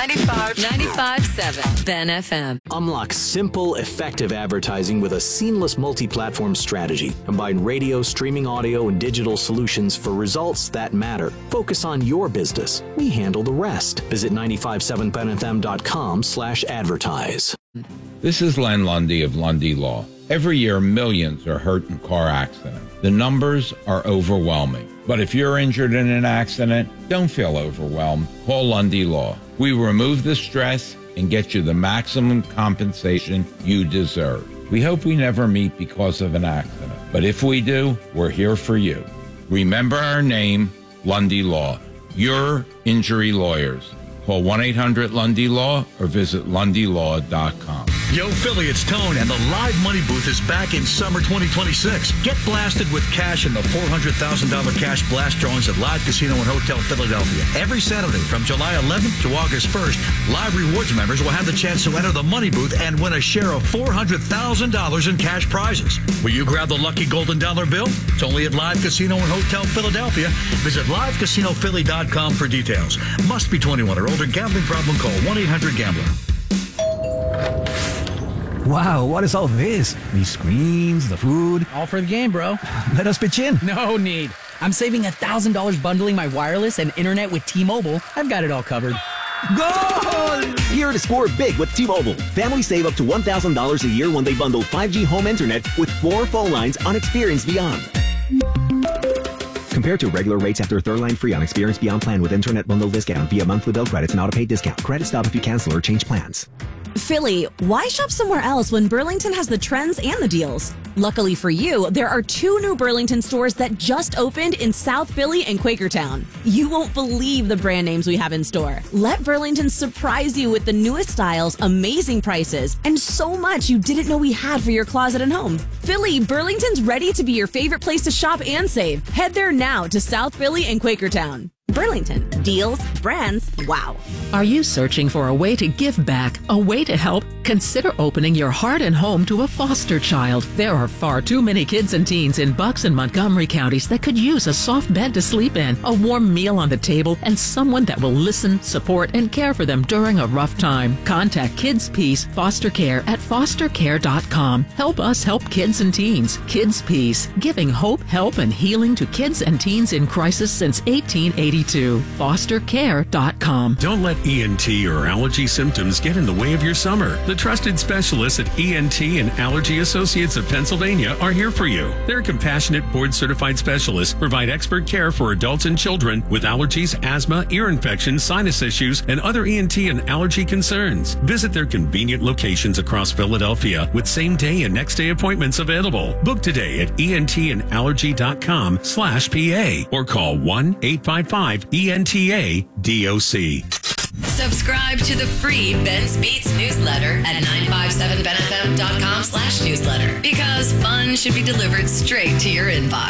95.7 Ben FM. Unlock simple, effective advertising with a seamless multi-platform strategy. Combine radio, streaming audio, and digital solutions for results that matter. Focus on your business. We handle the rest. Visit 957benfm.com/advertise. This is Len Lundy of Lundy Law. Every year, millions are hurt in car accidents. The numbers are overwhelming. But if you're injured in an accident, don't feel overwhelmed. Call Lundy Law. We remove the stress and get you the maximum compensation you deserve. We hope we never meet because of an accident. But if we do, we're here for you. Remember our name, Lundy Law. Your injury lawyers. Call 1-800-LUNDY-LAW or visit LundyLaw.com. Yo, Philly, it's Tone, and the Live Money Booth is back in summer 2026. Get blasted with cash in the $400,000 cash blast drawings at Live Casino and Hotel Philadelphia. Every Saturday from July 11th to August 1st, Live Rewards members will have the chance to enter the Money Booth and win a share of $400,000 in cash prizes. Will you grab the lucky golden dollar bill? It's only at Live Casino and Hotel Philadelphia. Visit LiveCasinoPhilly.com for details. Must be 21 or older. Gambling problem? Call 1-800-GAMBLER. Wow, what is all this? These screens, the food. All for the game, bro. Let us pitch in. No need. I'm saving $1,000 bundling my wireless and internet with T-Mobile. I've got it all covered. Goal! Here to score big with T-Mobile. Families save up to $1,000 a year when they bundle 5G home internet with 4 phone lines on Experience Beyond. Compared to regular rates after third line free on Experience Beyond plan with internet bundle discount via monthly bill credits and auto-pay discount. Credit stop if you cancel or change plans. Philly, why shop somewhere else when Burlington has the trends and the deals? Luckily for you, there are 2 new Burlington stores that just opened in South Philly and Quakertown. You won't believe the brand names we have in store. Let Burlington surprise you with the newest styles, amazing prices, and so much you didn't know we had for your closet and home. Philly, Burlington's ready to be your favorite place to shop and save. Head there now to South Philly and Quakertown. Burlington. Deals, brands, wow. Are you searching for a way to give back, a way to help? Consider opening your heart and home to a foster child. There are far too many kids and teens in Bucks and Montgomery counties that could use a soft bed to sleep in, a warm meal on the table, and someone that will listen, support, and care for them during a rough time. Contact Kids Peace Foster Care at fostercare.com. Help us help kids and teens. Kids Peace, giving hope, help, and healing to kids and teens in crisis since 1882. Fostercare.com. Don't let ENT or allergy symptoms get in the way of your summer. The trusted specialists at ENT and Allergy Associates of Pennsylvania are here for you. Their compassionate board-certified specialists provide expert care for adults and children with allergies, asthma, ear infections, sinus issues, and other ENT and allergy concerns. Visit their convenient locations across Philadelphia with same-day and next-day appointments available. Book today at entandallergy.com/PA or call 1-855-ENTA-DOC. Subscribe to the free Ben's Beats newsletter at 957benfm.com/newsletter because fun should be delivered straight to your inbox.